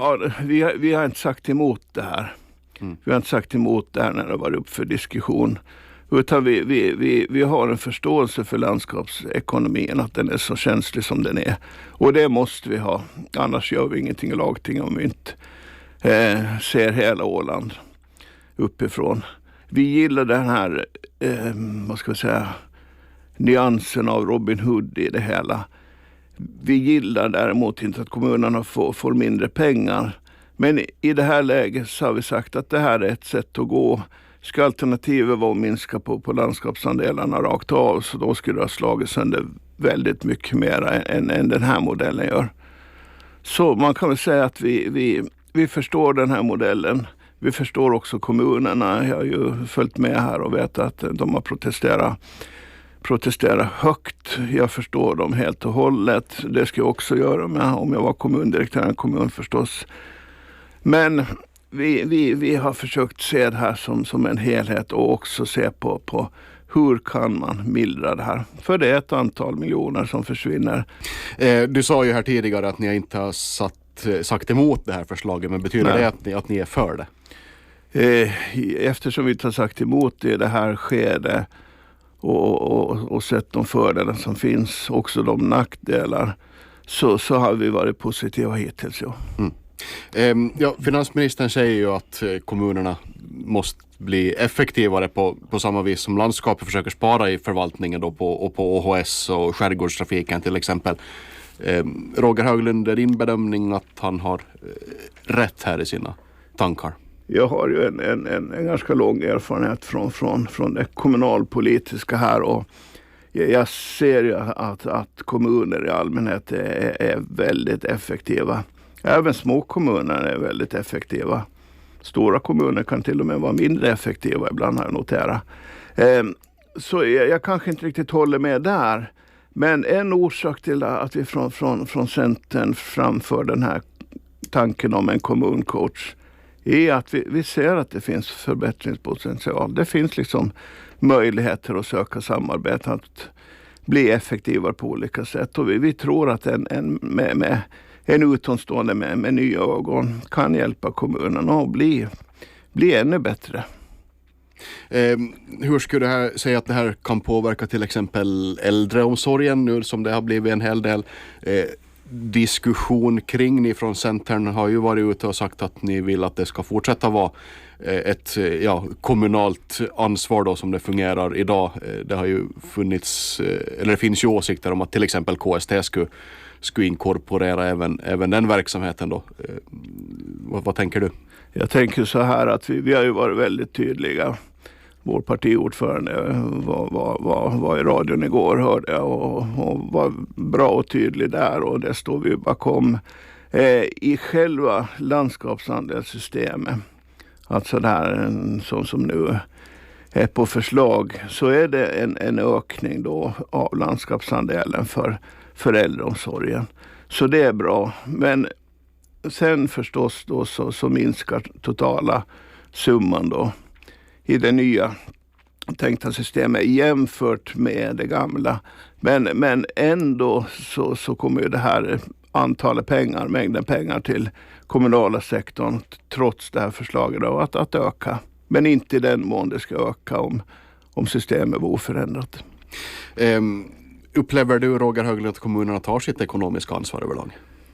Ja, vi har inte sagt emot det här. Vi har inte sagt emot det här när det var upp för diskussion. Utan vi har en förståelse för landskapsekonomin, att den är så känslig som den är. Och det måste vi ha. Annars gör vi ingenting i lagting om vi inte ser hela Åland uppifrån. Vi gillar den här, nyansen av Robin Hood i det hela. Vi gillar däremot inte att kommunerna får mindre pengar. Men i det här läget så har vi sagt att det här är ett sätt att gå. Ska alternativet vara att minska på landskapsandelarna rakt av, så då skulle det ha slagit sönder väldigt mycket mer än den här modellen gör. Så man kan väl säga att vi förstår den här modellen. Vi förstår också kommunerna. Jag har ju följt med här och vet att de har protesterat högt. Jag förstår dem helt och hållet. Det ska jag också göra med om jag var kommundirektör i en kommun förstås. Men vi har försökt se det här som en helhet och också se på hur kan man mildra det här. För det är ett antal miljoner som försvinner. Du sa ju här tidigare att ni inte har sagt emot det här förslaget, men betyder det att ni är för det? Eftersom vi inte har sagt emot det här skedet och sett de fördelar som finns, också de nackdelar, så har vi varit positiva hittills. Ja. Finansministern säger ju att kommunerna måste bli effektivare på samma vis som landskapet försöker spara i förvaltningen då på OHS och skärgårdstrafiken till exempel. Roger Höglund, är din bedömning att han har rätt här i sina tankar? Jag har ju en ganska lång erfarenhet från det kommunalpolitiska här, och jag ser ju att kommuner i allmänhet är väldigt effektiva. Även små kommuner är väldigt effektiva. Stora kommuner kan till och med vara mindre effektiva ibland, har jag noterat. Så jag kanske inte riktigt håller med där. Men en orsak till att vi från Centern framför den här tanken om en kommuncoach är att vi ser att det finns förbättringspotential. Det finns liksom möjligheter att söka samarbete, att bli effektivare på olika sätt. Och vi tror att en utomstående med nya ögon kan hjälpa kommunerna att bli ännu bättre. Hur skulle du säga att det här kan påverka till exempel äldreomsorgen nu som det har blivit en hel del diskussion kring? Ni från Centern har ju varit ute och sagt att ni vill att det ska fortsätta vara ett kommunalt ansvar då som det fungerar idag. Det har ju det finns ju åsikter om att till exempel KST skulle inkorporera även den verksamheten då. Vad tänker du? Jag tänker så här att vi har ju varit väldigt tydliga. Vår partiordförande var i radion igår, hörde jag, och var bra och tydlig där, och det står vi bakom. I själva landskapsandelssystemet, alltså där som nu är på förslag, så är det en ökning då av landskapsandelen för äldreomsorgen. Så det är bra. Men sen förstås då så minskar totala summan då i det nya tänkta systemet jämfört med det gamla. Men ändå så kommer ju det här mängden pengar till kommunala sektorn trots det här förslaget då, att öka. Men inte i den mån det ska öka om systemet var oförändrat. Upplever du, Roger Höglund, att kommunerna tar sitt ekonomiska ansvar överlag?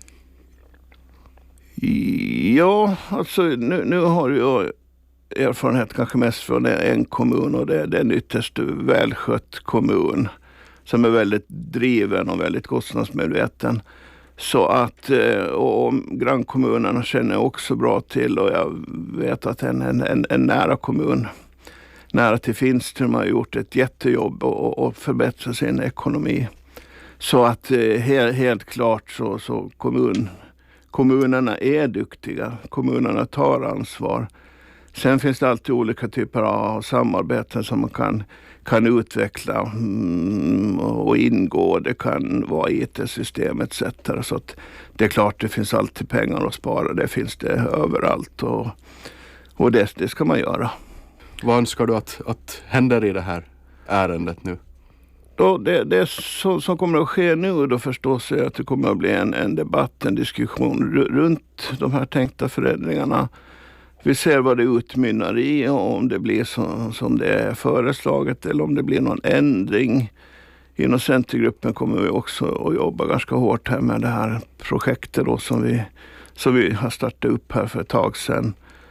Ja, alltså nu har jag erfarenhet kanske mest från en kommun, och det är en ytterst välskött kommun som är väldigt driven och väldigt kostnadsmedveten. Så att, och grannkommunerna känner jag också bra till, och jag vet att en nära kommun, nära till Finström, har gjort ett jättejobb och förbättrat sin ekonomi. Så att helt klart så kommunerna är duktiga, kommunerna tar ansvar. Sen finns det alltid olika typer av samarbeten som man kan utveckla och ingå. Det kan vara IT-system etc. Så att det är klart det finns alltid pengar att spara. Det finns det överallt, och det ska man göra. Vad önskar du att händer i det här ärendet nu? Då, det som kommer att ske nu då förstås är att det kommer att bli en debatt, en diskussion runt de här tänkta förändringarna. Vi ser vad det utmynnar i och om det blir som det är föreslaget eller om det blir någon ändring. Inom Centergruppen kommer vi också att jobba ganska hårt här med det här projektet då som vi har startat upp här för ett tag sedan.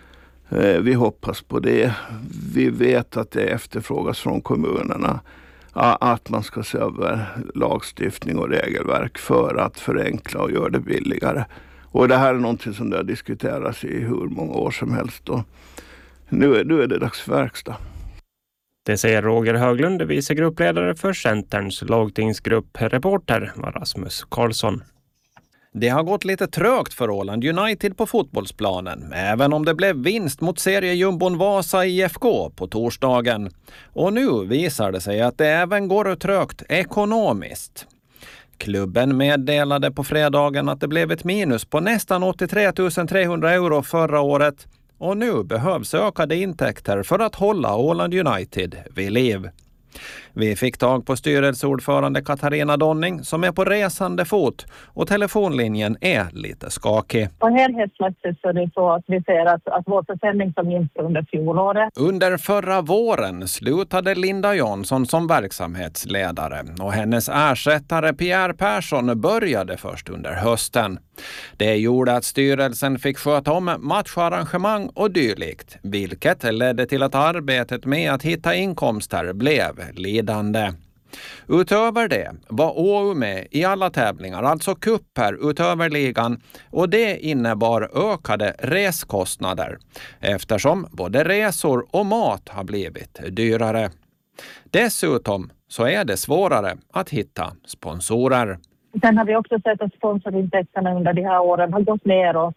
Vi hoppas på det. Vi vet att det efterfrågas från kommunerna att man ska se över lagstiftning och regelverk för att förenkla och göra det billigare. Och det här är någonting som det har diskuterats i hur många år som helst. Och nu är det dags för verkstad. Det säger Roger Höglund, vicegruppledare för Centerns lagtingsgrupp. Reporter var Rasmus Karlsson. Det har gått lite trögt för Åland United på fotbollsplanen, även om det blev vinst mot seriejumbon Vasa IFK på torsdagen. Och nu visar det sig att det även går trögt ekonomiskt. Klubben meddelade på fredagen att det blev ett minus på nästan 83 300 euro förra året och nu behövs ökade intäkter för att hålla Åland United vid liv. Vi fick tag på styrelseordförande Katarina Donning som är på resande fot och telefonlinjen är lite skakig. På helhetsmässigt så är det så att vi ser att vår försäljning som minst under fjolåret. Under förra våren slutade Linda Jansson som verksamhetsledare och hennes ersättare Pierre Persson började först under hösten. Det gjorde att styrelsen fick sköta om matcharrangemang och dylikt, vilket ledde till att arbetet med att hitta inkomster blev lidande. Utöver det var Åu med i alla tävlingar, alltså kupper utöver ligan, och det innebar ökade reskostnader eftersom både resor och mat har blivit dyrare. Dessutom så är det svårare att hitta sponsorer. Sen har vi också sett att sponsorintäkterna under de här åren har gått neråt.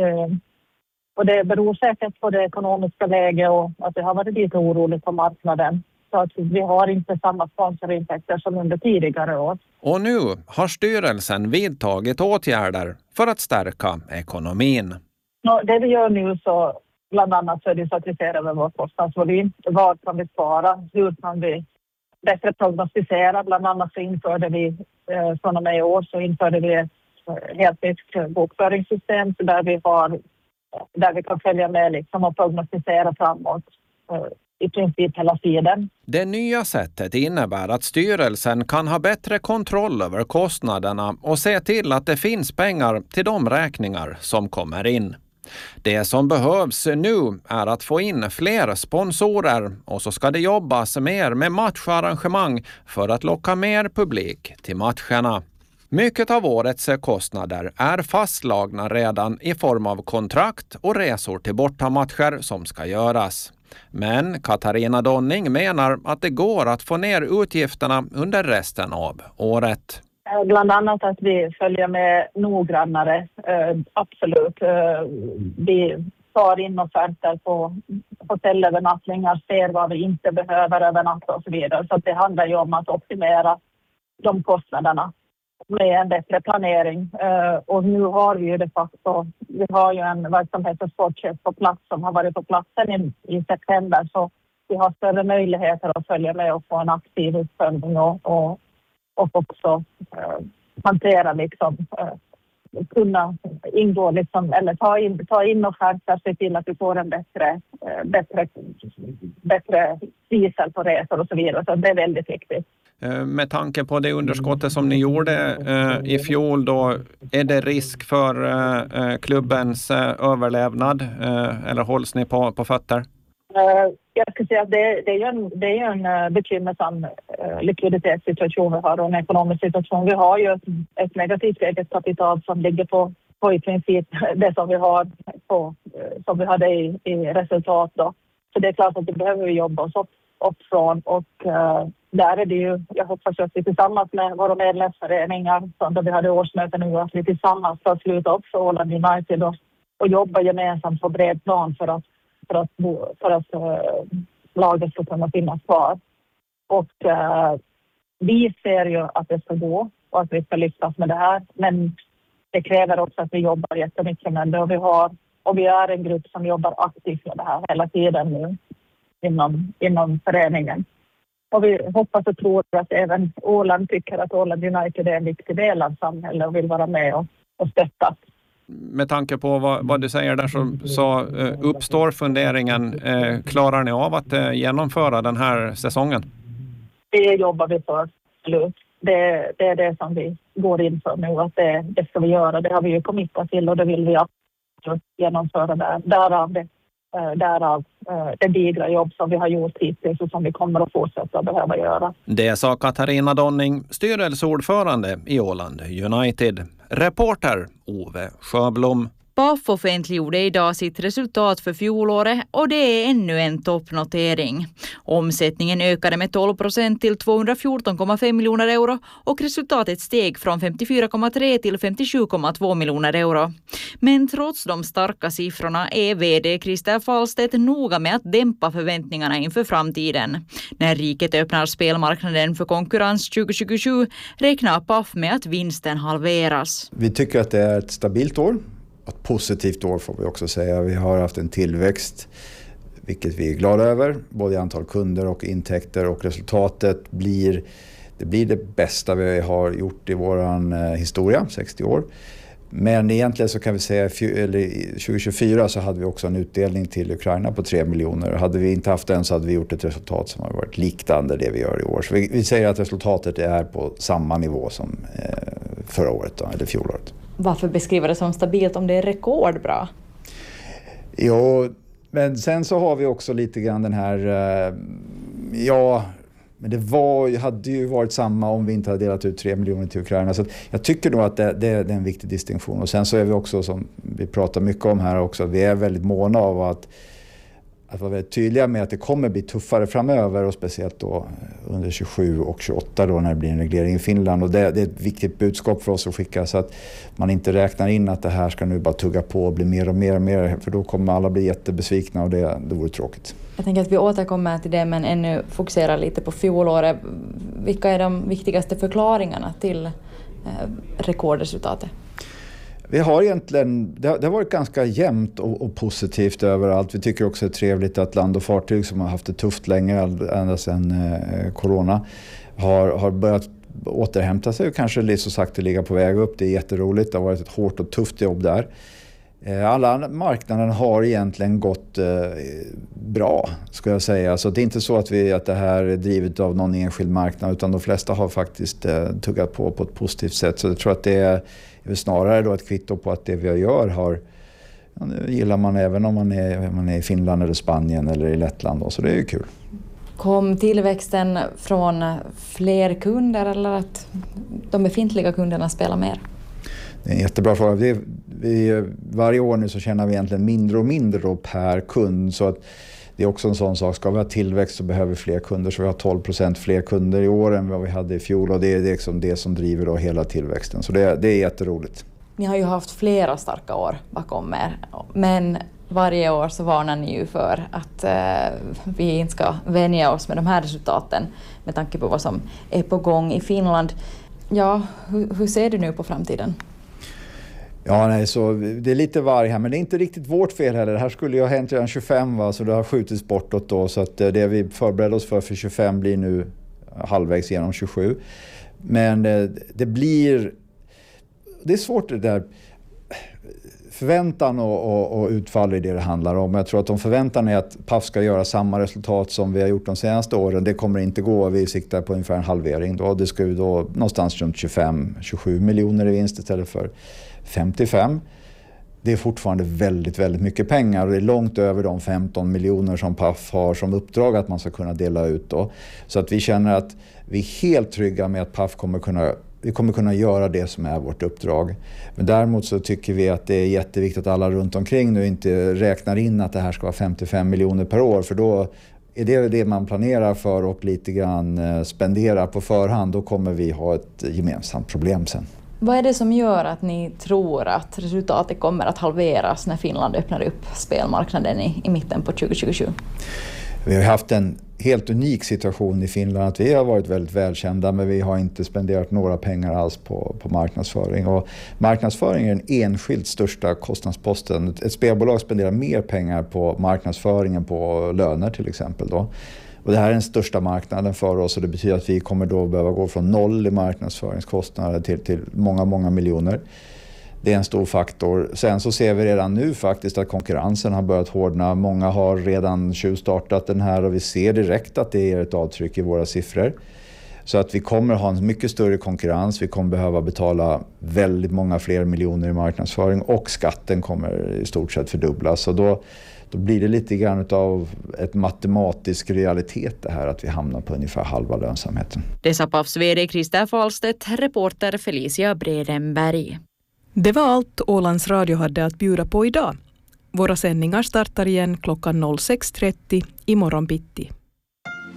Och det beror säkert på det ekonomiska läget och att det har varit lite oroligt på marknaden. Så att vi har inte samma sponsorintäkter som under tidigare år. Och nu har styrelsen vidtagit åtgärder för att stärka ekonomin. Det vi gör nu så bland annat så är det så att vi ser över vår kostnadsvolym. Vad kan vi spara? Hur kan vi bättre prognostisera? Bland annat så införde vi från och med i år så införde vi ett helt nytt bokföringssystem där vi kan följa med liksom och prognostisera framåt i princip hela tiden. Det nya sättet innebär att styrelsen kan ha bättre kontroll över kostnaderna och se till att det finns pengar till de räkningar som kommer in. Det som behövs nu är att få in fler sponsorer och så ska det jobbas mer med matcharrangemang för att locka mer publik till matcherna. Mycket av årets kostnader är fastslagna redan i form av kontrakt och resor till bortamatcher som ska göras. Men Katarina Donning menar att det går att få ner utgifterna under resten av året. Bland annat att vi följer med noggrannare, absolut. Vi tar in offerter på hotellövernattningar, ser vad vi inte behöver övernatta och så vidare. Så det handlar ju om att optimera de kostnaderna med en bättre planering. Och nu har vi ju de facto, vi har ju en verksamhet och sportchef på plats som har varit på platsen i september. Så vi har större möjligheter att följa med och få en aktiv uppföljning och också hantera liksom, kunna ingå liksom, eller ta in offerter, se till att vi får en bättre priser på resor och så vidare. Så det är väldigt viktigt. Med tanke på det underskottet som ni gjorde i fjol då, är det risk för klubbens överlevnad eller hålls ni på fötter? Jag skulle säga att det är en bekymmersam likviditetssituation vi har och en ekonomisk situation. Vi har ju ett negativt eget kapital som ligger på i princip det som vi har som vi hade i resultat då. Så det är klart att det behöver vi jobba oss upp från och där är det ju, jag hoppas att vi tillsammans med våra medlemsföreningar som då vi hade årsmöte nu, att vi tillsammans ska sluta upp för Åland United och jobba gemensamt på bred plan för att laget ska kunna finnas kvar. Och vi ser ju att det ska gå och att vi ska lyckas med det här. Men det kräver också att vi jobbar jättemycket med det. Och vi är en grupp som jobbar aktivt med det här hela tiden nu inom föreningen. Och vi hoppas och tror att även Åland tycker att Åland United är en viktig del av samhället och vill vara med och stötta. Med tanke på vad du säger där så uppstår funderingen, klarar ni av att genomföra den här säsongen? Det jobbar vi för. Det är det som vi går in för nu, att det ska vi göra. Det har vi ju committat till och det vill vi genomföra där. Därav det digra jobb som vi har gjort hittills och som vi kommer att fortsätta att behöva göra. Det sa Katarina Donning, styrelseordförande i Åland United. Reporter Ove Sjöblom. Paf offentliggjorde idag sitt resultat för fjolåret och det är ännu en toppnotering. Omsättningen ökade med 12% till 214,5 miljoner euro och resultatet steg från 54,3 till 57,2 miljoner euro. Men trots de starka siffrorna är vd Christer Fallstedt noga med att dämpa förväntningarna inför framtiden. När riket öppnar spelmarknaden för konkurrens 2027 räknar Paf med att vinsten halveras. Vi tycker att det är ett stabilt år. Ett positivt år får vi också säga. Vi har haft en tillväxt, vilket vi är glada över. Både i antal kunder och intäkter, och resultatet blir det bästa vi har gjort i vår historia, 60 år. Men egentligen så kan vi säga att 2024 så hade vi också en utdelning till Ukraina på 3 miljoner. Hade vi inte haft den så hade vi gjort ett resultat som har varit liknande det vi gör i år. Så vi säger att resultatet är på samma nivå som förra året då, eller fjolåret. Varför beskriver det som stabilt om det är rekordbra? Jo, men sen så har vi också lite grann den här... men det hade ju varit samma om vi inte hade delat ut 3 miljoner till Ukraina. Så jag tycker nog att det är en viktig distinktion. Och sen så är vi också, som vi pratar mycket om här också, vi är väldigt måna av att vara väldigt tydliga med att det kommer bli tuffare framöver, och speciellt då under 27 och 28 då när det blir en reglering i Finland. Och det är ett viktigt budskap för oss att skicka, så att man inte räknar in att det här ska nu bara tugga på och bli mer och mer och mer, för då kommer alla bli jättebesvikna och det vore tråkigt. Jag tänker att vi återkommer till det, men ännu fokuserar lite på fjolåret. Vilka är de viktigaste förklaringarna till rekordresultatet? Vi har egentligen, det har varit ganska jämnt och positivt överallt. Vi tycker också det är trevligt att land och fartyg som har haft det tufft länge, ända sedan corona, har börjat återhämta sig och kanske lite så sagt att ligga på väg upp. Det är jätteroligt, det har varit ett hårt och tufft jobb där. Alla marknaden har egentligen gått bra, ska jag säga. Så det är inte så att det här är drivet av någon enskild marknad, utan de flesta har faktiskt tuggat på ett positivt sätt. Så jag tror att det är snarare då ett kvitto på att det vi gör gillar man även om man är i Finland eller Spanien eller i Lettland. Så det är ju kul. Kom tillväxten från fler kunder eller att de befintliga kunderna spelar mer? Det är en jättebra fråga. Varje år nu så tjänar vi egentligen mindre och mindre då per kund. Så att det är också en sån sak. Ska vi ha tillväxt så behöver vi fler kunder. Så vi har 12% fler kunder i år än vad vi hade i fjol. Och det är liksom det som driver då hela tillväxten. Så det är jätteroligt. Ni har ju haft flera starka år bakom er. Men varje år så varnar ni ju för att vi inte ska vänja oss med de här resultaten. Med tanke på vad som är på gång i Finland. Ja, hur ser du nu på framtiden? Ja, nej, så det är lite varg här, men det är inte riktigt vårt fel heller. Det här skulle ju ha hänt redan 25, så det har skjutits bortåt då. Så att det vi förberedde oss för 25 blir nu halvvägs genom 27. Men det är svårt det där. Förväntan och utfall är det handlar om. Jag tror att de förväntan är att Paf ska göra samma resultat som vi har gjort de senaste åren. Det kommer inte gå. Vi siktar på ungefär en halvering. Det ska ju då någonstans runt 25-27 miljoner i vinst istället för 55. Det är fortfarande väldigt, väldigt mycket pengar, och det är långt över de 15 miljoner som Paf har som uppdrag att man ska kunna dela ut då. Så att vi känner att vi är helt trygga med att Paf kommer kunna göra det som är vårt uppdrag. Men däremot så tycker vi att det är jätteviktigt att alla runt omkring nu inte räknar in att det här ska vara 55 miljoner per år, för då är det man planerar för och lite grann spenderar på förhand. Då kommer vi ha ett gemensamt problem sen. Vad är det som gör att ni tror att resultatet kommer att halveras när Finland öppnar upp spelmarknaden i mitten på 2027? Vi har haft en helt unik situation i Finland, att vi har varit väldigt välkända, men vi har inte spenderat några pengar alls på marknadsföring. Och marknadsföring är den enskilt största kostnadsposten. Ett spelbolag spenderar mer pengar på marknadsföringen på löner till exempel då. Och det här är den största marknaden för oss och det betyder att vi kommer då behöva gå från 0 i marknadsföringskostnader till många miljoner. Det är en stor faktor. Sen så ser vi redan nu faktiskt att konkurrensen har börjat hårdna. Många har redan tjuvstartat den här och vi ser direkt att det ger ett avtryck i våra siffror. Så att vi kommer ha en mycket större konkurrens. Vi kommer behöva betala väldigt många fler miljoner i marknadsföring och skatten kommer i stort sett fördubblas. Och då blir det lite grann av ett matematisk realitet det här att vi hamnar på ungefär halva lönsamheten. Det sa Pafs vd Christer Falstedt, reporter Felicia Bredenberg. Det var allt Ålands Radio hade att bjuda på idag. Våra sändningar startar igen klockan 06.30 imorgon bitti.